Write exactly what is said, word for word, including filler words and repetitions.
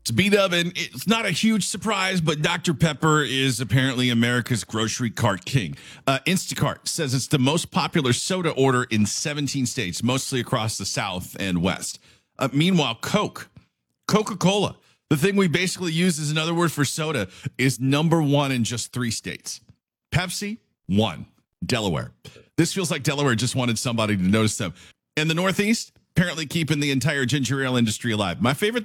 It's B-Dub, and it's not a huge surprise, but Doctor Pepper is apparently America's grocery cart king. Uh, Instacart says it's the most popular soda order in seventeen states, mostly across the South and West. Uh, meanwhile, Coke, Coca-Cola, the thing we basically use as another word for soda, is number one in just three states. Pepsi, one. Delaware. This feels like Delaware just wanted somebody to notice them. In the Northeast, apparently keeping the entire ginger ale industry alive. My favorite